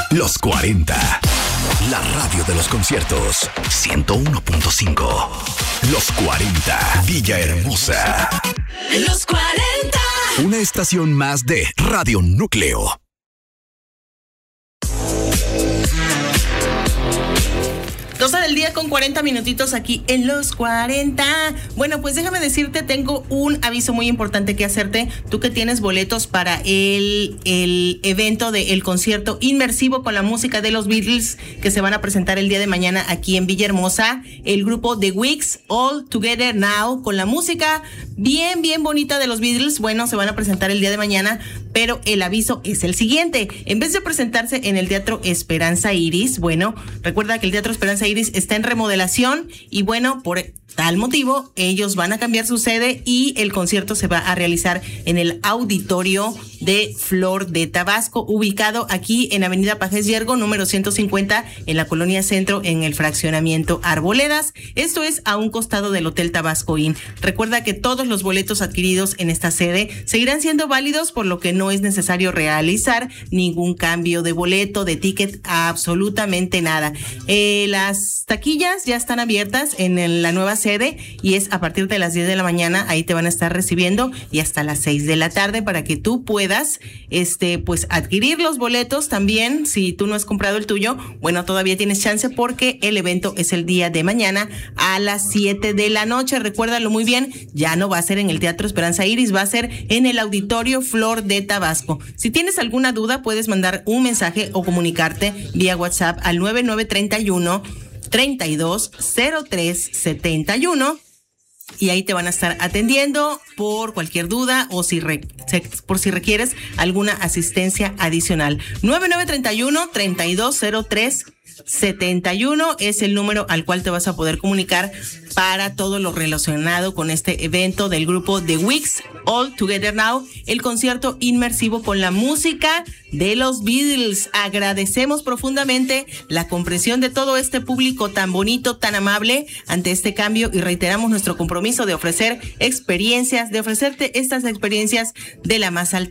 Los 40. La radio de los conciertos. 101.5. Los 40. Villahermosa. Los 40. Una estación más de Radio Núcleo. Del día con 40 minutitos aquí en Los 40. Bueno, pues déjame decirte, tengo un aviso muy importante que hacerte. Tú que tienes boletos para el evento del concierto inmersivo con la música de los Beatles que se van a presentar el día de mañana aquí en Villahermosa. El grupo The Weeks, All Together Now, con la música bien bonita de los Beatles. Bueno, se van a presentar el día de mañana, pero el aviso es el siguiente. En vez de presentarse en el Teatro Esperanza Iris, bueno, recuerda que el Teatro Esperanza Iris está en remodelación y bueno, por tal motivo ellos van a cambiar su sede y el concierto se va a realizar en el auditorio de Flor de Tabasco, ubicado aquí en Avenida Pajés Yergo, número 150, en la Colonia Centro, en el fraccionamiento Arboledas. Esto es a un costado del Hotel Tabasco Inn. Recuerda que todos los boletos adquiridos en esta sede seguirán siendo válidos, por lo que no es necesario realizar ningún cambio de boleto, de ticket, absolutamente nada. Las taquillas ya están abiertas en la nueva sede y es a partir de las 10 de la mañana. Ahí te van a estar recibiendo y hasta las 6 de la tarde para que tú puedas pues adquirir los boletos también. Si tú no has comprado el tuyo, bueno, todavía tienes chance porque el evento es el día de mañana a las 7 de la noche. Recuérdalo muy bien, ya no va a ser en el Teatro Esperanza Iris, va a ser en el Auditorio Flor de Tabasco. Si tienes alguna duda, puedes mandar un mensaje o comunicarte vía WhatsApp al 9931 320371 y ahí te van a estar atendiendo por cualquier duda o por si requieres alguna asistencia adicional. 9931 320371 es el número al cual te vas a poder comunicar para todo lo relacionado con este evento del grupo The Weeks, All Together Now, el concierto inmersivo con la música de los Beatles. Agradecemos profundamente la comprensión de todo este público tan bonito, tan amable ante este cambio y reiteramos nuestro compromiso de ofrecerte estas experiencias de la más alta